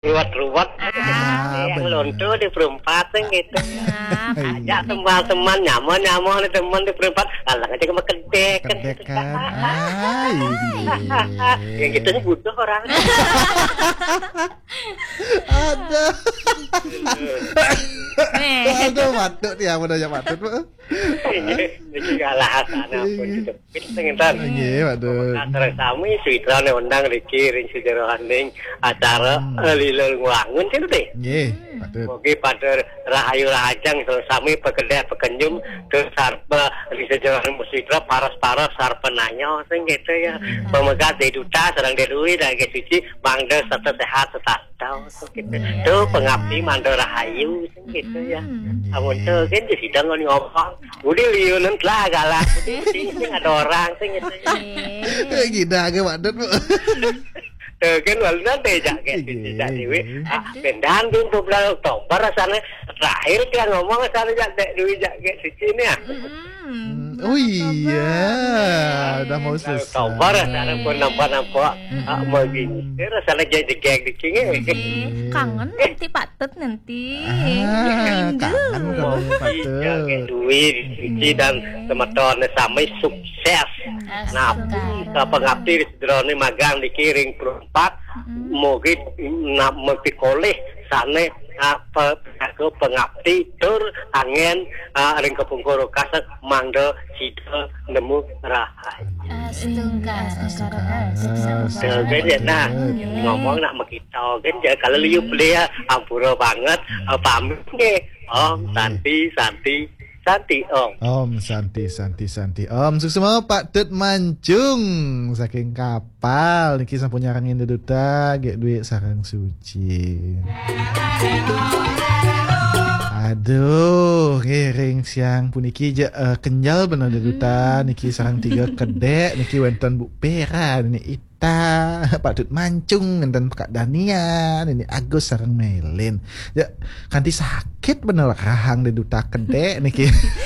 ruwet-ruwet yang lonto di perempat gitu. Ajak teman-teman nyaman-nyaman teman di perempat, alang aja ke kedek kan. Yang gitu nih butuh orang. Ada. Ada batuk dia, ada batuk. Ini juga alasan apa gitu. Pengen Nggih, waduh. Acara kami suitrane undang dikiring sejarah ning acara lilul ngwangun itu deh. Nggih, waduh. Oke pada rahayu rahajang so sami pekedek pekenyum terus sarpa di sejarah musitra paras-paras sarpa nanyo sing gitu ya. Pemegat di duta sareng deui da ge suci mangda serta sehat setau gitu. Tuh pengabdi mangda rahayu sing gitu ya. Amun teu kan di sidang ngomong. Udah liunan lah galak. Sing ada orang sing gitu ya. Gila ke waduh. Kan walna bejak kayak gitu dewe. Pendan di 12 Oktober rasanya terakhir dia ngomong rasanya jak dewe jak kayak sini ya. Oh iya, udah mau selesai. Oktober rasanya pun nampak begini. Rasanya jadi geng di sini. Kangen nanti patut nanti. Kangen kalau patut. Kayak duit di dan teman-teman sampai sukses. Nah, pengabdi drone magang dikiring perempat mungkin nak mempikoleh sana apa pengabdi tur angin ring kepungkoro kasak mangdo sida nemu rahayu. Nah, ngomong nak makita kan kalau liu belia ampura banget pamit nggih. Om Santi Om Santi. Om suksema Pak Tut Mancung saking kapal niki sampun nyarangin deduta gek duit sarang suci. Aduh, ngiring siang puniki kenjal bener deduta niki sarang 3 kedek niki wonten Bu Pera ini Ita Pak Tut Mancung dan Kak Danian ini Agus sarang Melin. Ya kanti sakit bener rahang deduta kedek niki.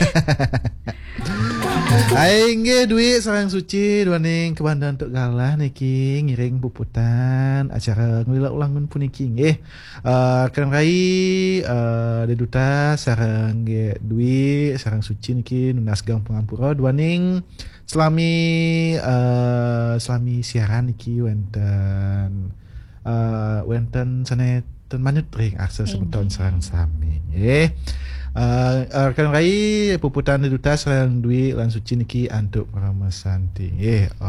Aing duit sarang suci duaning kebandan untuk galah niki ngiring puputan acara ngulila ulangun puniki nggih. Kan rai deduta sarang ge duit sarang suci niki nunas gang pengampura duaning selami siaran niki wonten saneten manut ring akses sebuton sarang sami nggih. Kan rai puputan deduta sareng dwi lan suci niki antuk Rama Santi.